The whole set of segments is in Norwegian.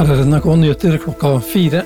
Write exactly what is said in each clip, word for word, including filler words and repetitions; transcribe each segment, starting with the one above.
Her er N R K Nyheter klokka fire.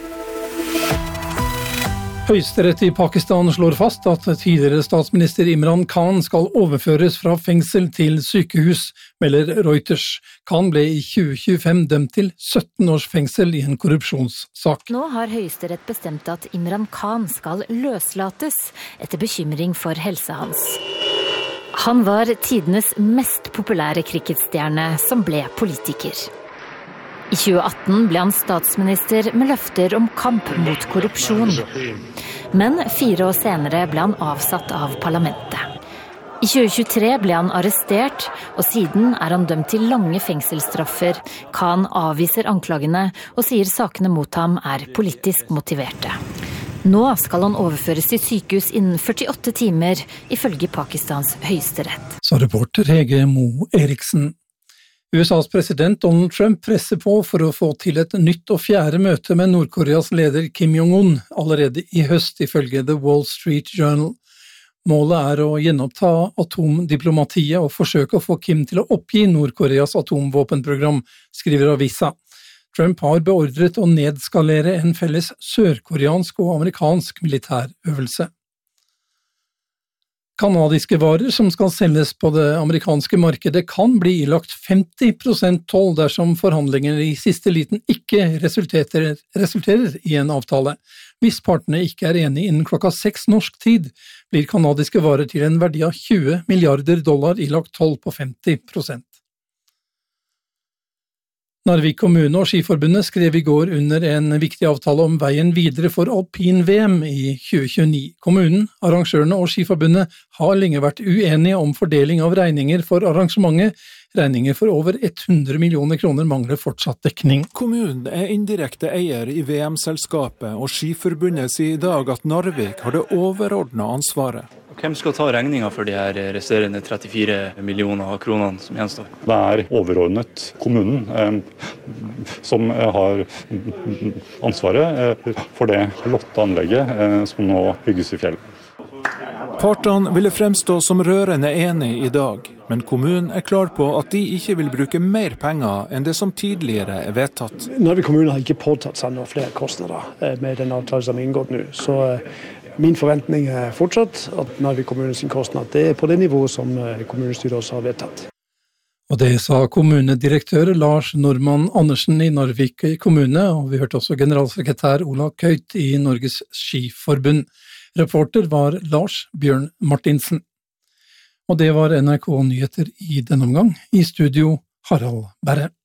Høyesterett i Pakistan slår fast at tidligere statsminister Imran Khan skal overføres fra fengsel til sykehus, melder Reuters. Khan ble i tjue tjuefem dømt til sytten års fengsel i en korrupsjonssak. Nå har Høyesterett bestemt at Imran Khan skal løslates etter bekymring for helsa hans. Han var tidenes mest populære cricketstjerne som ble politiker. I tjue atten ble han statsminister med løfter om kamp mot korrupsjon. Men fire år senere ble han avsatt av parlamentet. I tjue tjuetre ble han arrestert, og siden er han dømt til lange fengselsstraffer. Khan avviser anklagene og sier sakene mot ham er politisk motiverte. Nå skal han overføres til sykehus innen førtiåtte timer, ifølge Pakistans høyesterett. Så reporter Hege Mo Eriksen. U S A's president Donald Trump presser på for å få til et nytt og fjerde møte med Nord-Koreas leder Kim Jong-un allerede i høst, ifølge The Wall Street Journal. Målet er å gjenoppta atomdiplomatiet og forsøke å få Kim til å oppgi Nord-Koreas atomvåpenprogram, skriver avisa. Trump har beordret å nedskalere en felles sørkoreansk og amerikansk militærøvelse. Kanadiske varer som skal selges på det amerikanske markedet kan bli ilagt femti prosent toll dersom forhandlingene i siste liten ikke resulterer, resulterer i en avtale. Hvis partene ikke er enige innen klokka seks norsk tid, blir kanadiske varer til en verdi av tjue milliarder dollar ilagt toll på femti prosent. Narvik kommune og Skiforbundet skrev i går under en viktig avtale om veien videre for alpin-V M i tjue tjueni. Kommunen, arrangørene og Skiforbundet har lenge vært uenige om fordeling av regninger for arrangementet. Regninger for over hundre millioner kroner mangler fortsatt dekning. Kommunen er indirekte eier i V M-selskapet, og Skiforbundet sier i dag at Narvik har det overordnede ansvaret. Hvem skal ta regninga for de her resterende trettifire millioner kronene som gjenstår? Det er overordnet kommunen eh, som har ansvaret eh, for det flotte anlegget eh, som nå bygges i fjellet. Partene ville fremstå som rørende enige i dag, men kommunen er klar på at de ikke vil bruke mer penger enn det som tidligere er vedtatt. Narvik kommune har ikke påtatt seg noen flere kostnader med den avtalen som er inngått nå, så min forventning er fortsatt at Narvik kommunens kostnad det er på det nivået som kommunestyret også har vedtatt. Og det sa kommunedirektør Lars Normann Andersen i Narvik kommune, og vi hørte også generalsekretær Ola Køyt i Norges Skiforbund. Reporter var Lars Bjørn Martinsen. Og det var N R K Nyheter i denne omgang. I studio Harald Berre.